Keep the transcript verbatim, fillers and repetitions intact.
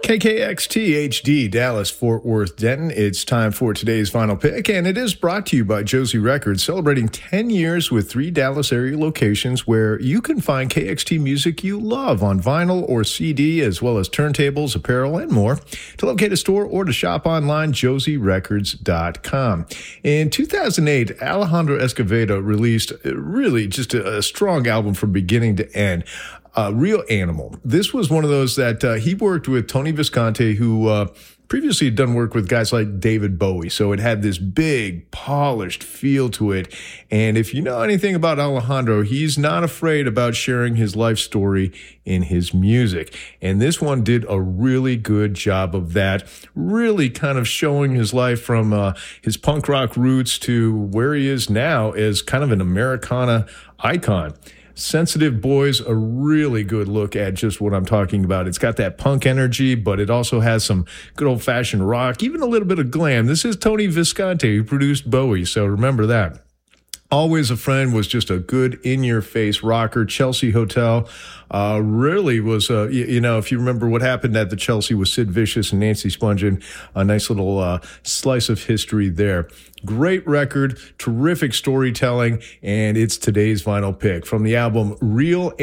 K K X T H D, Dallas, Fort Worth, Denton. It's time for today's final pick, and it is brought to you by Josie Records, celebrating ten years with three Dallas area locations where you can find K X T music you love on vinyl or C D, as well as turntables, apparel, and more. To locate a store or to shop online, josie records dot com. In two thousand eight, Alejandro Escovedo released really just a, a strong album from beginning to end. Uh, Real Animal. This was one of those that uh, he worked with Tony Visconti, who uh, previously had done work with guys like David Bowie. So it had this big, polished feel to it. And if you know anything about Alejandro, he's not afraid about sharing his life story in his music. And this one did a really good job of that, really kind of showing his life from uh, his punk rock roots to where he is now as kind of an Americana icon. Sensitive Boys, a really good look at just what I'm talking about. It's got that punk energy, but it also has some good old-fashioned rock, even a little bit of glam. This is Tony Visconti, who produced Bowie, so remember that. Always a Friend was just a good in-your-face rocker. Chelsea Hotel uh, really was, uh, you, you know, if you remember what happened at the Chelsea with Sid Vicious and Nancy Spungen, a nice little uh, slice of history there. Great record, terrific storytelling, and it's today's vinyl pick from the album Real